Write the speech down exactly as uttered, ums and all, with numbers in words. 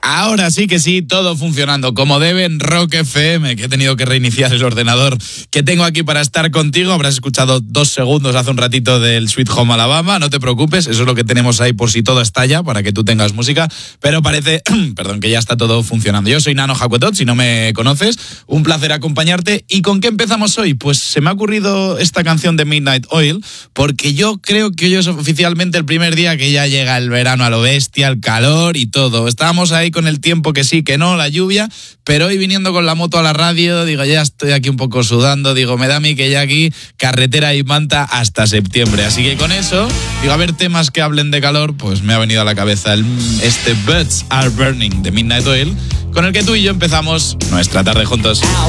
Ahora sí que sí, todo funcionando como debe en Rock F M, que he tenido que reiniciar el ordenador que tengo aquí para estar contigo. Habrás escuchado dos segundos hace un ratito del Sweet Home Alabama, no te preocupes, eso es lo que tenemos ahí por si todo estalla, para que tú tengas música, pero parece, perdón, que ya está todo funcionando. Yo soy Nano Hakuetot, si no me conoces, un placer acompañarte. ¿Y con qué empezamos hoy? Pues se me ha ocurrido esta canción de Midnight Oil, porque yo creo que hoy es oficialmente el primer día que ya llega el verano a lo bestia, el calor y todo. Estábamos ahí con el tiempo que sí, que no, la lluvia, pero hoy viniendo con la moto a la radio, digo, ya estoy aquí un poco sudando, digo, me da a mí que ya aquí carretera y manta hasta septiembre. Así que con eso, digo, a ver, temas que hablen de calor, pues me ha venido a la cabeza el, este Birds Are Burning de Midnight Oil, con el que tú y yo empezamos nuestra tarde juntos.